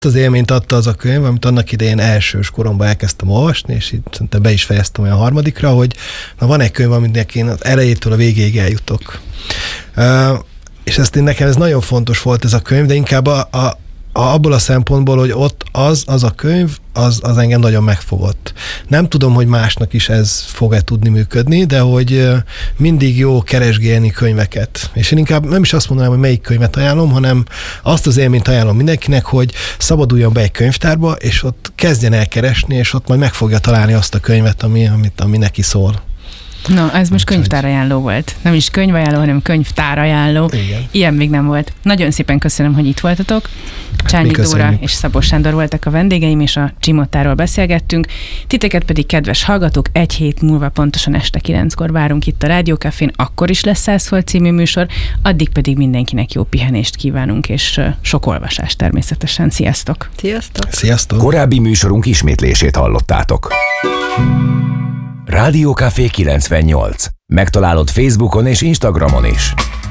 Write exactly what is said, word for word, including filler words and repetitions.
Az élményt adta az a könyv, amit annak idején elsős koromban elkezdtem olvasni, és így szerintem be is fejeztem olyan harmadikra, hogy na van egy könyv, aminek én az elejétől a végéig eljutok. Uh, és ezt én nekem ez nagyon fontos volt ez a könyv, de inkább a, a A, abból a szempontból, hogy ott az, az a könyv, az, az engem nagyon megfogott. Nem tudom, hogy másnak is ez fog-e tudni működni, de hogy mindig jó keresgélni könyveket. És én inkább nem is azt mondanám, hogy melyik könyvet ajánlom, hanem azt az élményt ajánlom mindenkinek, hogy szabaduljon be egy könyvtárba, és ott kezdjen el keresni, és ott majd meg fogja találni azt a könyvet, ami, amit, ami neki szól. Na, ez most könyvtárajánló volt. Nem is könyvajánló, hanem könyvtárajánló. Igen. Ilyen még nem volt. Nagyon szépen köszönöm, hogy itt voltatok. Csányi Dóra és Szabó Sándor voltak a vendégeim, és a Csimottáról beszélgettünk. Titeket pedig, kedves hallgatók, egy hét múlva pontosan este kilenckor várunk itt a Rádió Cafén, akkor is lesz száz folt című műsor, addig pedig mindenkinek jó pihenést kívánunk, és sok olvasást természetesen. Sziasztok! Sziasztok! Sziasztok! Korábbi műsorunk ismétlését hallottátok. Rádió Café kilencvennyolc. Megtalálod Facebookon és Instagramon is.